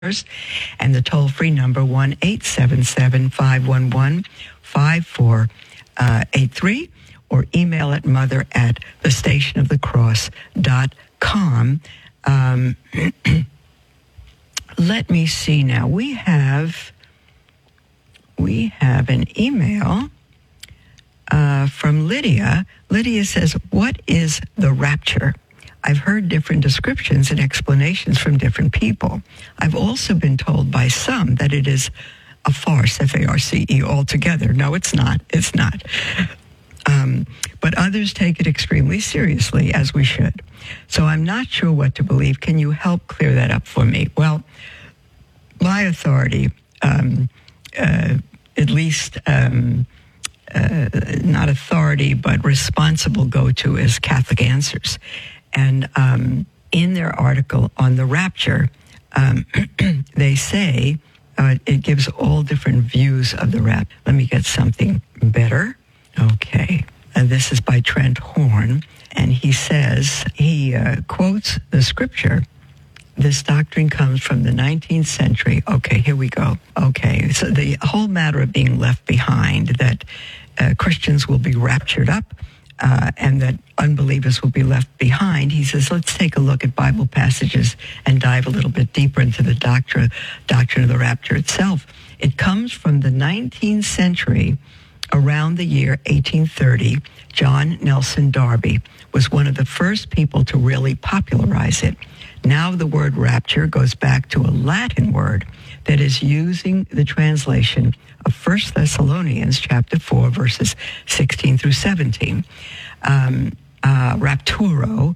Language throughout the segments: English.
and the toll-free number 1-877-511-5483, or email at mother@thestationofthecross.com. Let me see now. We have an email from Lydia. Lydia says, "What is the rapture? I've heard different descriptions and explanations from different people. I've also been told by some that it is a farce, F-A-R-C-E, altogether. No, it's not. It's not. But others take it extremely seriously, as we should. So I'm not sure what to believe. Can you help clear that up for me?" Well, my authority, at least not authority, but responsible go-to is Catholic Answers. And in their article on the rapture, they say it gives all different views of the rapture. Let me get something better. Okay. This is by Trent Horn, and he says, he quotes the scripture. This doctrine comes from the 19th century. Okay, here we go. Okay, so the whole matter of being left behind, that Christians will be raptured up, and that unbelievers will be left behind. He says, let's take a look at Bible passages and dive a little bit deeper into the doctrine of the rapture itself. It comes from the 19th century. Around the year 1830, John Nelson Darby was one of the first people to really popularize it. Now the word rapture goes back to a Latin word that is using the translation of 1 Thessalonians chapter 4, verses 16 through 17. Rapturo,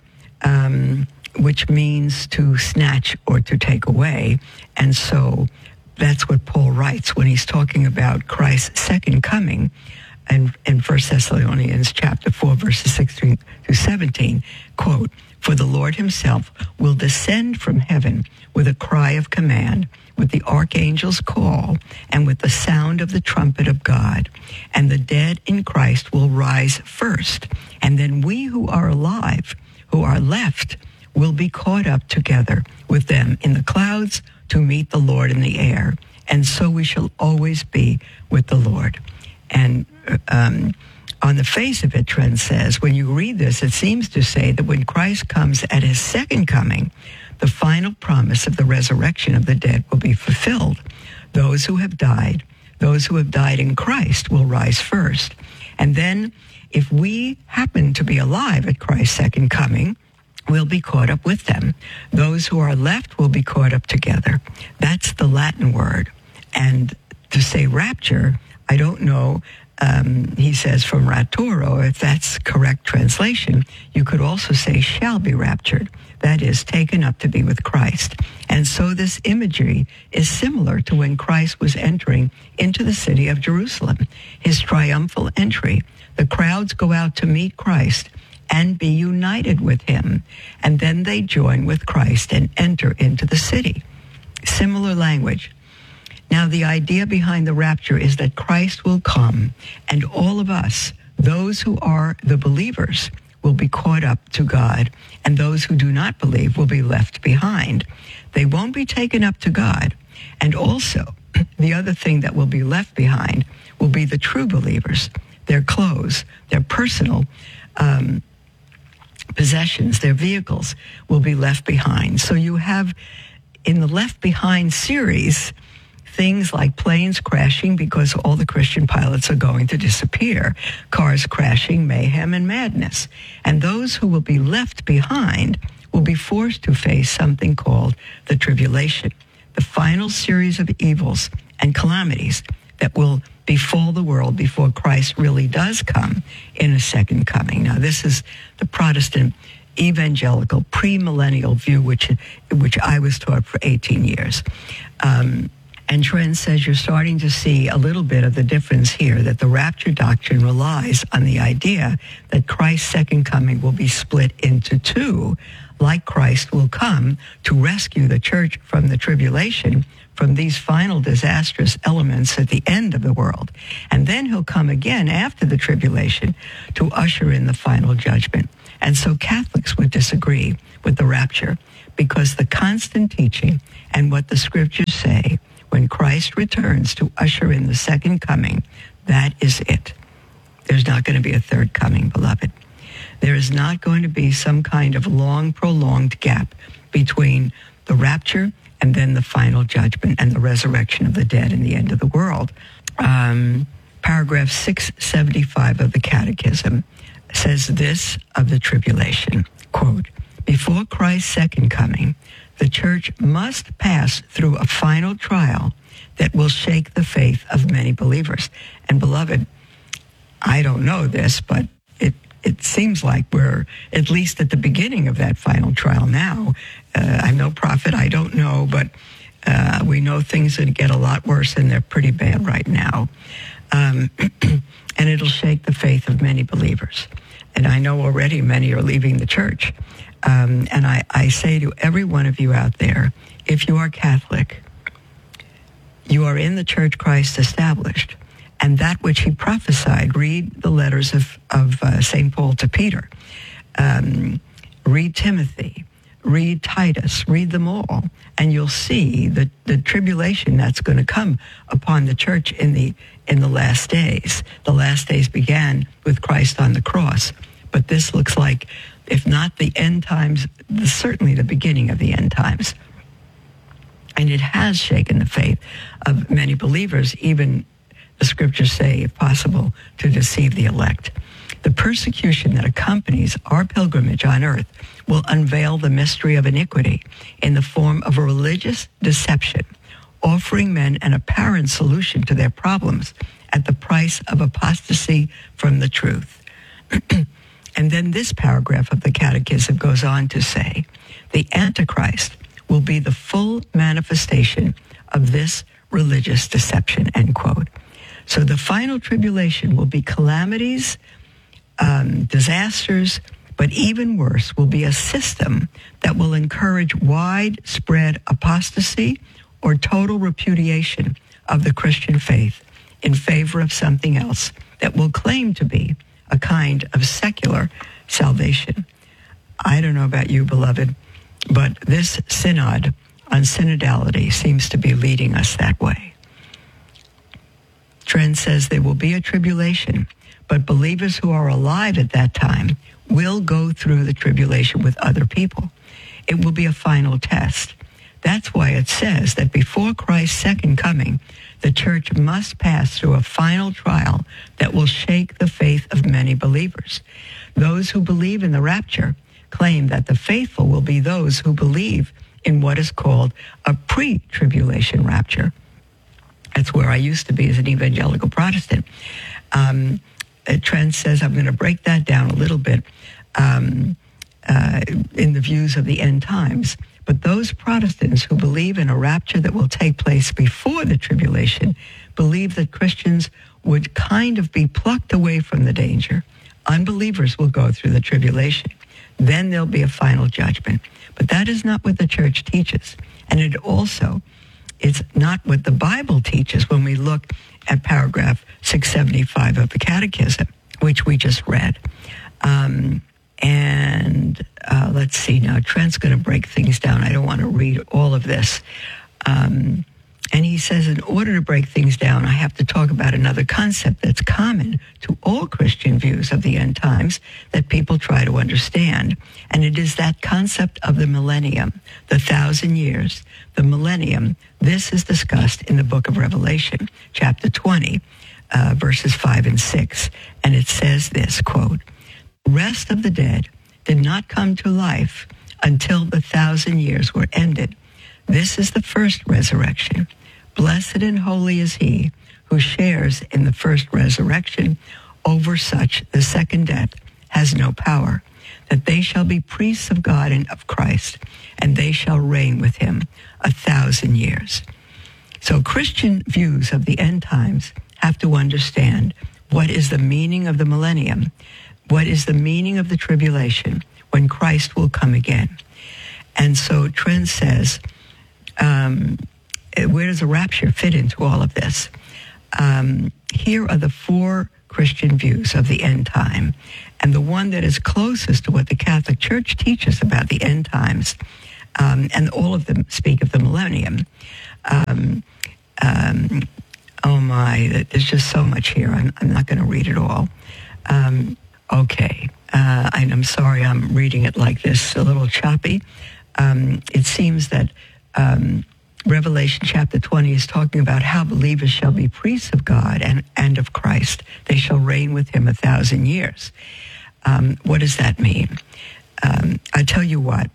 which means to snatch or to take away. And so that's what Paul writes when he's talking about Christ's second coming in 1 Thessalonians chapter 4, verses 16 through 17. Quote, "For the Lord himself will descend from heaven with a cry of command, with the archangel's call, and with the sound of the trumpet of God. And the dead in Christ will rise first. And then we who are alive, who are left, will be caught up together with them in the clouds to meet the Lord in the air. And so we shall always be with the Lord." And on the face of it, Trent says, when you read this, it seems to say that when Christ comes at his second coming, the final promise of the resurrection of the dead will be fulfilled. Those who have died in Christ will rise first. And then if we happen to be alive at Christ's second coming, we'll be caught up with them. Those who are left will be caught up together. That's the Latin word. And to say rapture, I don't know, he says from rapturo, if that's correct translation, you could also say shall be raptured. That is, taken up to be with Christ. And so this imagery is similar to when Christ was entering into the city of Jerusalem, his triumphal entry. The crowds go out to meet Christ and be united with him, and then they join with Christ and enter into the city. Similar language. Now, the idea behind the rapture is that Christ will come, and all of us, those who are the believers, will be caught up to God, and those who do not believe will be left behind. They won't be taken up to God. And also, the other thing that will be left behind will be the true believers. Their clothes, their personal possessions, their vehicles will be left behind. So you have, in the Left Behind series, things like planes crashing because all the Christian pilots are going to disappear, cars crashing, mayhem, and madness. And those who will be left behind will be forced to face something called the tribulation, the final series of evils and calamities that will befall the world before Christ really does come in a second coming. Now, this is the Protestant evangelical premillennial view, which I was taught for 18 years. And Trent says you're starting to see a little bit of the difference here, that the rapture doctrine relies on the idea that Christ's second coming will be split into two, like Christ, will come to rescue the church from the tribulation, from these final disastrous elements at the end of the world. And then he'll come again after the tribulation to usher in the final judgment. And so Catholics would disagree with the rapture, because the constant teaching and what the scriptures say, when Christ returns to usher in the second coming, that is it. There's not going to be a third coming, beloved. There is not going to be some kind of long, prolonged gap between the rapture and then the final judgment and the resurrection of the dead and the end of the world. Paragraph 675 of the Catechism says this of the tribulation, quote, "Before Christ's second coming, the church must pass through a final trial that will shake the faith of many believers." And beloved, I don't know this, but it seems like we're at least at the beginning of that final trial now. I'm no prophet, I don't know, but we know things that get a lot worse, and they're pretty bad right now. And it'll shake the faith of many believers. And I know already many are leaving the church. And I say to every one of you out there, if you are Catholic, you are in the church Christ established, and that which he prophesied. Read the letters of St. Paul to Peter. Read Timothy. Read Titus. Read them all, and you'll see the tribulation that's going to come upon the church in the last days. The last days began with Christ on the cross, but this looks like, if not the end times, certainly the beginning of the end times. And it has shaken the faith of many believers, even the scriptures say, if possible, to deceive the elect. The persecution that accompanies our pilgrimage on earth will unveil the mystery of iniquity in the form of a religious deception, offering men an apparent solution to their problems at the price of apostasy from the truth. And then this paragraph of the Catechism goes on to say, the Antichrist will be the full manifestation of this religious deception, end quote. So the final tribulation will be calamities, disasters, but even worse will be a system that will encourage widespread apostasy or total repudiation of the Christian faith in favor of something else that will claim to be a kind of secular salvation. I don't know about you, beloved, but this synod on synodality seems to be leading us that way. Trent says there will be a tribulation, but believers who are alive at that time will go through the tribulation with other people. It will be a final test. That's why it says that before Christ's second coming, the church must pass through a final trial that will shake the faith of many believers. Those who believe in the rapture claim that the faithful will be those who believe in what is called a pre-tribulation rapture. That's where I used to be as an evangelical Protestant. Trent says, I'm going to break that down a little bit in the views of the end times. But those Protestants who believe in a rapture that will take place before the tribulation believe that Christians would kind of be plucked away from the danger. Unbelievers will go through the tribulation. Then there'll be a final judgment. But that is not what the church teaches. And it's not what the Bible teaches when we look at paragraph 675 of the Catechism, which we just read. Let's see now. Trent's going to break things down. I don't want to read all of this. And he says, in order to break things down, I have to talk about another concept that's common to all Christian views of the end times that people try to understand. And it is that concept of the millennium, the 1,000 years, the millennium. This is discussed in the book of Revelation, chapter 20, verses 5 and 6. And it says this, quote, "The rest of the dead did not come to life until the 1,000 years were ended. This is the first resurrection. Blessed and holy is he who shares in the first resurrection. Over such the second death has no power, that they shall be priests of God and of Christ, and they shall reign with him 1,000 years." So Christian views of the end times have to understand what is the meaning of the millennium, what is the meaning of the tribulation, when Christ will come again. And so Trent says, where does the rapture fit into all of this? Here are the 4 Christian views of the end time. And the one that is closest to what the Catholic Church teaches about the end times, and all of them speak of the millennium. Oh my, there's just so much here. I'm not going to read it all. Okay. And I'm sorry I'm reading it like this, a little choppy. It seems that Revelation chapter 20 is talking about how believers shall be priests of God and of Christ. They shall reign with him 1,000 years. What does that mean? I tell you what,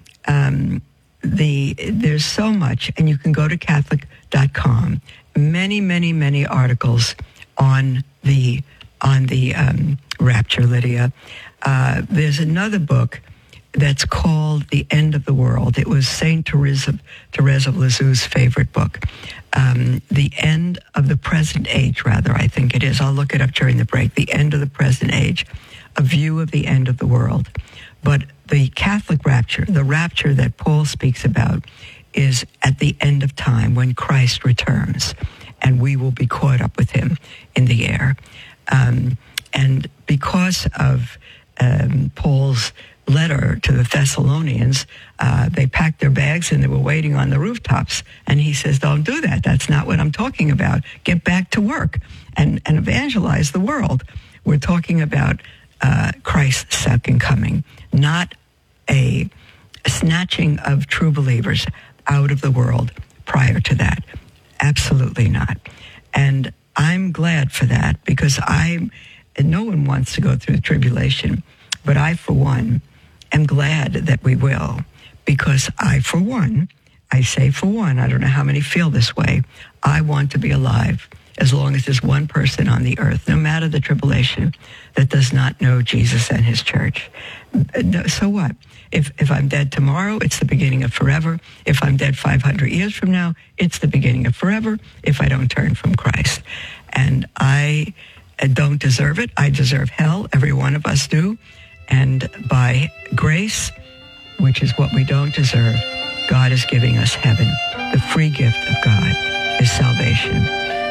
there's so much, and you can go to Catholic.com, many articles on the rapture, Lydia. There's another book that's called The End of the World. It was St. Therese of Lisieux's favorite book. The End of the Present Age, rather, I think it is. I'll look it up during the break. The End of the Present Age, a view of the end of the world. But the Catholic rapture, the rapture that Paul speaks about, is at the end of time when Christ returns, and we will be caught up with him in the air. And because of Paul's letter to the Thessalonians, they packed their bags and they were waiting on the rooftops. And he says, don't do that. That's not what I'm talking about. Get back to work and evangelize the world. We're talking about Christ's second coming, not a snatching of true believers out of the world prior to that. Absolutely not. And I'm glad for that, because no one wants to go through the tribulation, but I, for one, am glad that we will, because I, for one, I say for one, I don't know how many feel this way, I want to be alive as long as there's one person on the earth, no matter the tribulation, that does not know Jesus and his church. So what? If I'm dead tomorrow, it's the beginning of forever. If I'm dead 500 years from now, it's the beginning of forever if I don't turn from Christ. And I don't deserve it. I deserve hell. Every one of us do. And by grace, which is what we don't deserve, God is giving us heaven. The free gift of God is salvation.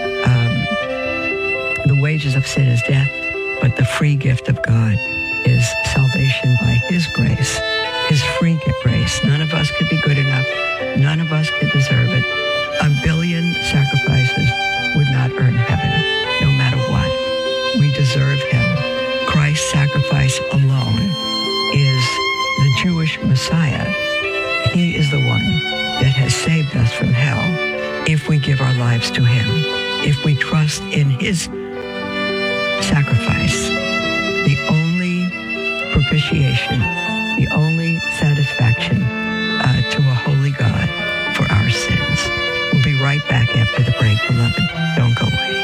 The wages of sin is death, but the free gift of God is salvation by his grace, his free grace. None of us could be good enough. None of us could deserve it. 1 billion sacrifices would not earn heaven, no matter what. We deserve hell. Christ's sacrifice alone is the Jewish Messiah. He is the one that has saved us from hell if we give our lives to him, if we trust in his sacrifice. The only propitiation, the only satisfaction to a holy God for our sins. We'll be right back after the break, beloved. Don't go away.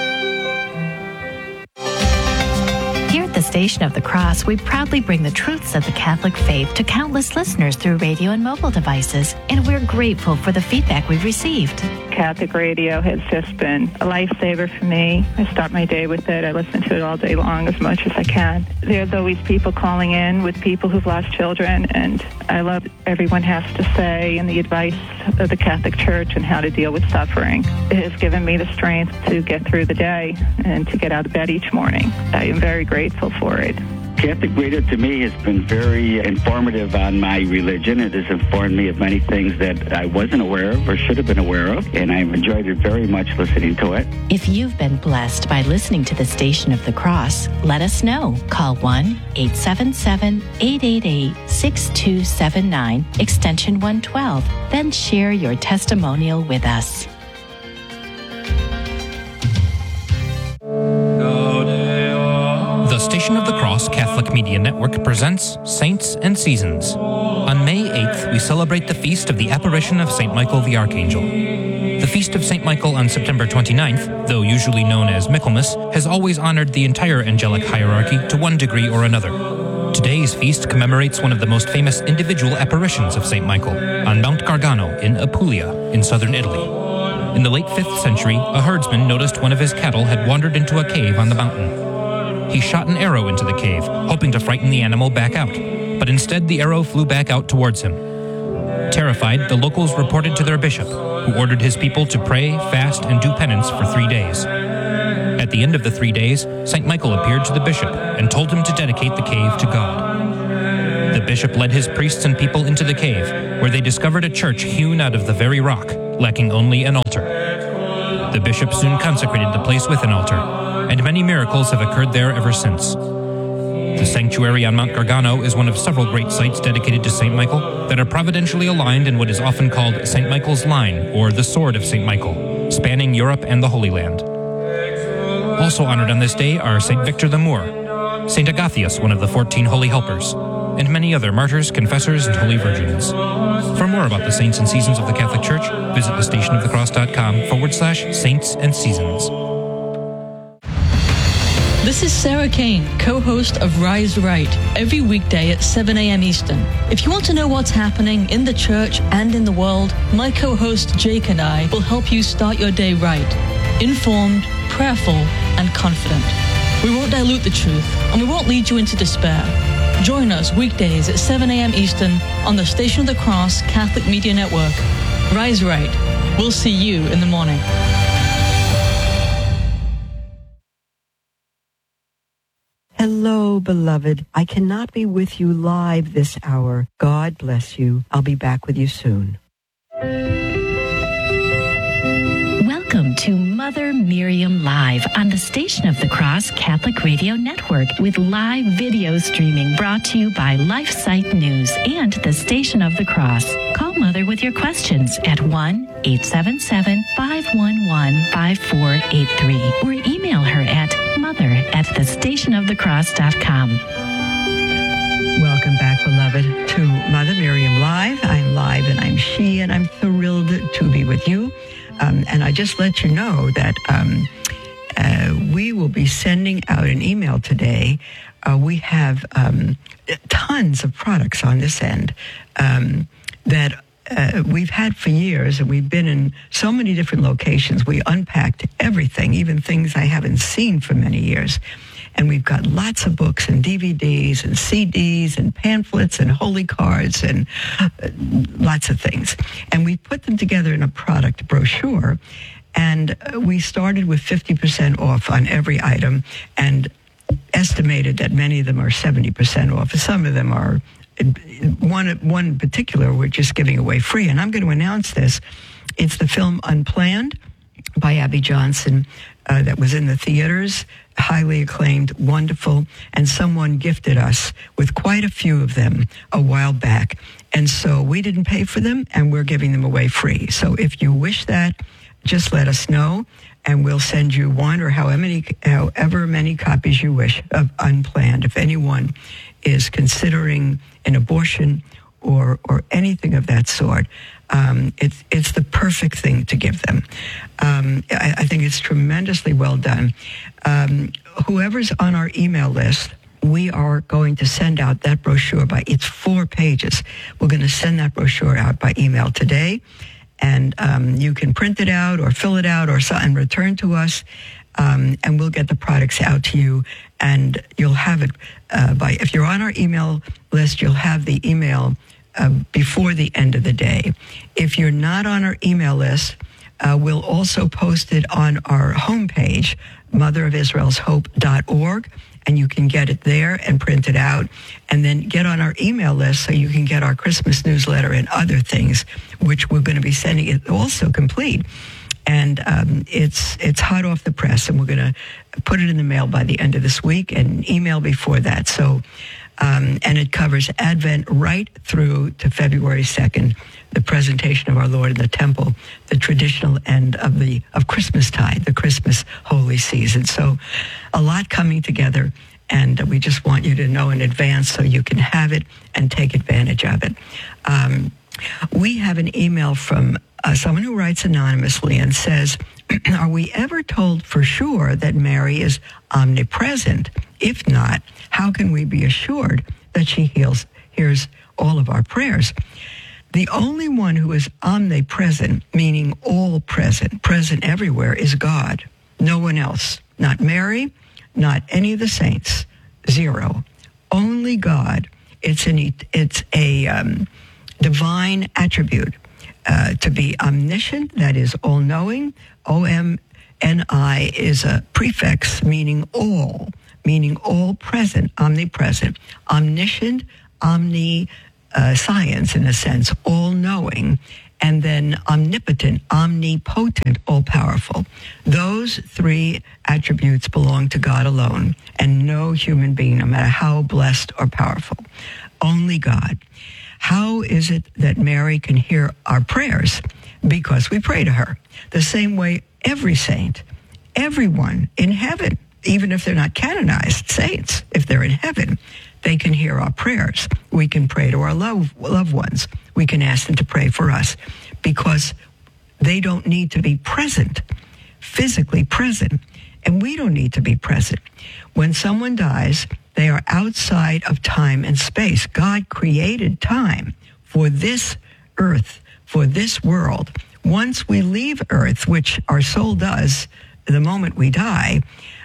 Here at the Station of the Cross, we proudly bring the truths of the Catholic faith to countless listeners through radio and mobile devices, and we're grateful for the feedback we've received. Catholic radio has just been a lifesaver for me. I start my day with it. I listen to it all day long as much as I can. There's always people calling in with people who've lost children, and I love everyone has to say and the advice of the Catholic Church and how to deal with suffering. It has given me the strength to get through the day and to get out of bed each morning. I am very grateful for it. Catholic radio to me has been very informative on my religion. It has informed me of many things that I wasn't aware of or should have been aware of, and I've enjoyed it very much listening to it. If you've been blessed by listening to the Station of the Cross, let us know. Call 1-877-888-6279, extension 112. Then share your testimonial with us. The Station of the Cross Catholic Media Network presents Saints and Seasons. On May 8th, we celebrate the feast of the apparition of St. Michael the Archangel. The feast of St. Michael on September 29th, though usually known as Michaelmas, has always honored the entire angelic hierarchy to one degree or another. Today's feast commemorates one of the most famous individual apparitions of St. Michael on Mount Gargano in Apulia in southern Italy. In the late 5th century, a herdsman noticed one of his cattle had wandered into a cave on the mountain. He shot an arrow into the cave, hoping to frighten the animal back out. but instead the arrow flew back out towards him. Terrified, the locals reported to their bishop, who ordered his people to pray, fast, and do penance for 3 days. At the end of the 3 days, St. Michael appeared to the bishop and told him to dedicate the cave to God. The bishop led his priests and people into the cave, where they discovered a church hewn out of the very rock, lacking only an altar. The bishop soon consecrated the place with an altar, and many miracles have occurred there ever since. The sanctuary on Mount Gargano is one of several great sites dedicated to St. Michael that are providentially aligned in what is often called St. Michael's Line, or the Sword of St. Michael, spanning Europe and the Holy Land. Also honored on this day are St. Victor the Moor, St. Agathias, one of the 14 Holy Helpers, and many other martyrs, confessors, and holy virgins. For more about the saints and seasons of the Catholic Church, visit thestationofthecross.com/saints and seasons. This is Sarah Kane, co-host of Rise Right, every weekday at 7 a.m. Eastern. If you want to know what's happening in the church and in the world, my co-host Jake and I will help you start your day right, informed, prayerful, and confident. We won't dilute the truth, and we won't lead you into despair. Join us weekdays at 7 a.m. Eastern on the Station of the Cross Catholic Media Network. Rise Right. We'll see you in the morning. Hello, beloved. I cannot be with you live this hour. God bless you. I'll be back with you soon. Welcome to Mother Miriam Live on the Station of the Cross Catholic Radio Network with live video streaming brought to you by LifeSite News and the Station of the Cross. Call Mother with your questions at 1-877-511-5483 or email her at mother@thestationofthecross.com. Welcome back, beloved, to Mother Miriam Live. I'm live and I'm she, and I'm thrilled to be with you. And I just let you know that we will be sending out an email today. We have tons of products on this end that we've had for years, and we've been in so many different locations. We unpacked everything, even things I haven't seen for many years. And we've got lots of books and DVDs and CDs and pamphlets and holy cards and lots of things. And we put them together in a product brochure. And we started with 50% off on every item and estimated that many of them are 70% off. Some of them are, one in particular, we're just giving away free. And I'm going to announce this. It's the film Unplanned by Abby Johnson that was in the theaters, highly acclaimed, wonderful, and someone gifted us with quite a few of them a while back. And so we didn't pay for them, and we're giving them away free. So if you wish that, just let us know, and we'll send you one or however many copies you wish of Unplanned. If anyone is considering an abortion or anything of that sort, it's the perfect thing to give them. I think it's tremendously well done. Whoever's on our email list, we are going to send out that brochure it's 4 pages. We're going to send that brochure out by email today, and you can print it out or fill it out and return to us, and we'll get the products out to you, and you'll have it if you're on our email list, you'll have the email before the end of the day. If you're not on our email list, we'll also post it on our homepage, motherofisraelshope.org, and you can get it there and print it out, and then get on our email list so you can get our Christmas newsletter and other things, which we're going to be sending it also complete. And it's hot off the press, and we're going to put it in the mail by the end of this week and email before that. So, and it covers Advent right through to February 2nd, the presentation of our Lord in the temple, the traditional end of Christmastide, the Christmas holy season. So a lot coming together, and we just want you to know in advance so you can have it and take advantage of it. We have an email from someone who writes anonymously and says, are we ever told for sure that Mary is omnipresent? If not, how can we be assured that she hears all of our prayers? The only one who is omnipresent, meaning all present everywhere, is God. No one else. Not Mary, not any of the saints. Zero. Only God It's a divine attribute to be omniscient, that is all-knowing. O-M-N-I is a prefix meaning all present, omnipresent, omniscient, science in a sense, all-knowing, and then omnipotent, omnipotent, all-powerful. Those three attributes belong to God alone, and no human being, no matter how blessed or powerful. Only God. How is it that Mary can hear our prayers? Because we pray to her. The same way every saint, everyone in heaven, even if they're not canonized saints, if they're in heaven, they can hear our prayers. We can pray to our loved ones. We can ask them to pray for us because they don't need to be present, physically present, and we don't need to be present. When someone dies, they are outside of time and space. God created time for this earth, for this world. Once we leave earth, which our soul does the moment we die,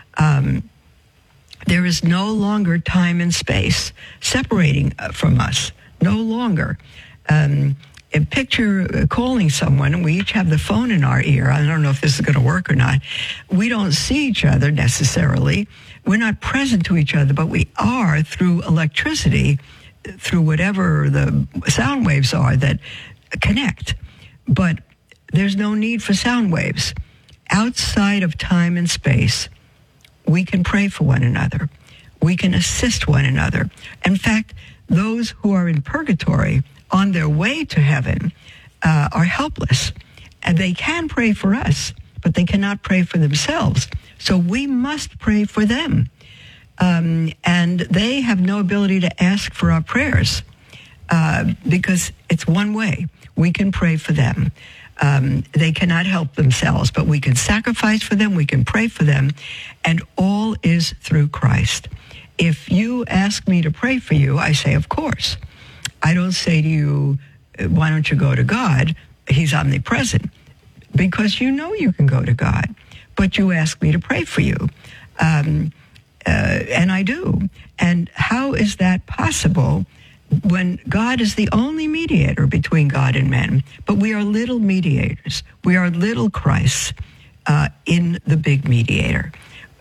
there is no longer time and space separating from us, no longer. Picture calling someone, and we each have the phone in our ear. I don't know if this is going to work or not. We don't see each other necessarily. We're not present to each other, but we are through electricity, through whatever the sound waves are that connect. But there's no need for sound waves. Outside of time and space, we can pray for one another. We can assist one another. In fact, those who are in purgatory on their way to heaven are helpless. And they can pray for us, but they cannot pray for themselves. So we must pray for them. And they have no ability to ask for our prayers because it's one way. We can pray for them. They cannot help themselves, but we can sacrifice for them, we can pray for them, and all is through Christ. If you ask me to pray for you, I say, of course. I don't say to you, why don't you go to God? He's omnipresent. Because you know you can go to God, but you ask me to pray for you. And I do. And how is that possible when God is the only mediator between God and men? But we are little mediators. We are little Christs in the big mediator.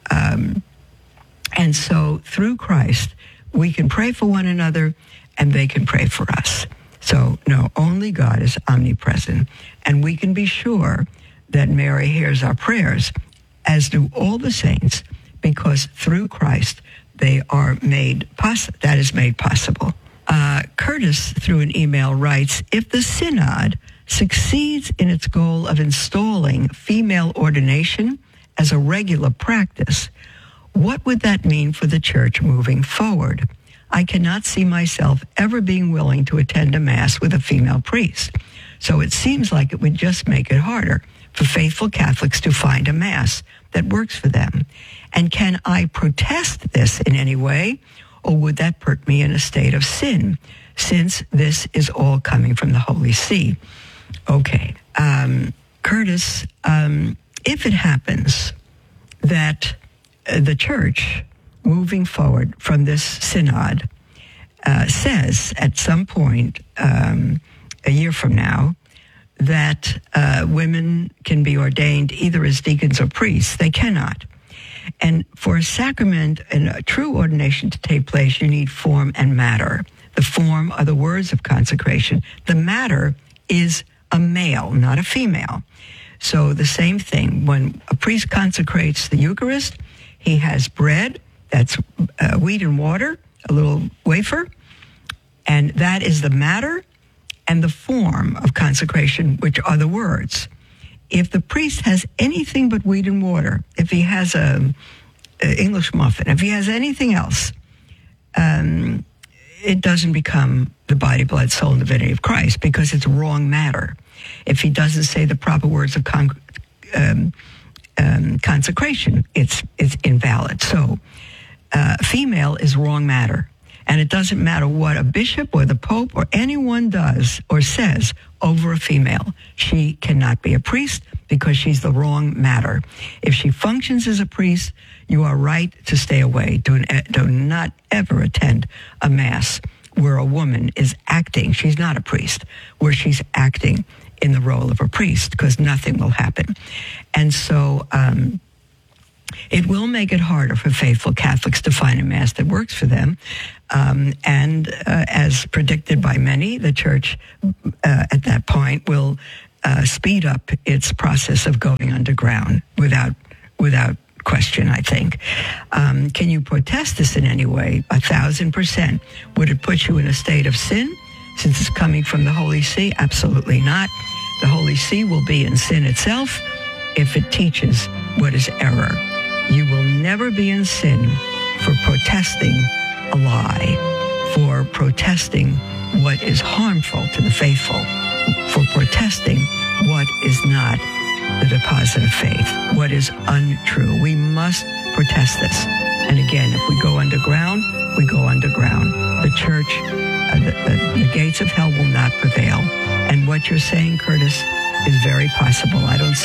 And so through Christ, we can pray for one another and they can pray for us. So no, only God is omnipresent. And we can be sure that Mary hears our prayers, as do all the saints, because through Christ, they are made possible. That is made possible. Curtis, through an email, writes, if the synod succeeds in its goal of installing female ordination as a regular practice, what would that mean for the church moving forward? I cannot see myself ever being willing to attend a mass with a female priest. So it seems like it would just make it harder for faithful Catholics to find a mass that works for them. And can I protest this in any way? Or would that put me in a state of sin, since this is all coming from the Holy See? Okay. Curtis, if it happens that the church, moving forward from this synod, says at some point, a year from now, that women can be ordained either as deacons or priests, they cannot. And for a sacrament and a true ordination to take place, you need form and matter. The form are the words of consecration. The matter is a male, not a female. So the same thing, when a priest consecrates the Eucharist, he has bread, that's wheat and water, a little wafer, and that is the matter, and the form of consecration, which are the words. If the priest has anything but wheat and water, if he has a English muffin, if he has anything else, it doesn't become the body, blood, soul, and divinity of Christ, because it's wrong matter. If he doesn't say the proper words of consecration, it's invalid. So female is wrong matter. And it doesn't matter what a bishop or the pope or anyone does or says over a female. She cannot be a priest because she's the wrong matter. If she functions as a priest, you are right to stay away. Do not ever attend a mass where a woman is acting, she's not a priest, where she's acting in the role of a priest, because nothing will happen. And so it will make it harder for faithful Catholics to find a Mass that works for them. And as predicted by many, the Church at that point will speed up its process of going underground without question, I think. Can you protest this in any way? 1,000%. Would it put you in a state of sin since it's coming from the Holy See? Absolutely not. The Holy See will be in sin itself if it teaches what is error. You will never be in sin for protesting a lie, for protesting what is harmful to the faithful, for protesting what is not the deposit of faith, what is untrue. We must protest this. And again, if we go underground, we go underground. The Church, the gates of hell will not prevail. And what you're saying, Curtis, is very possible. I don't say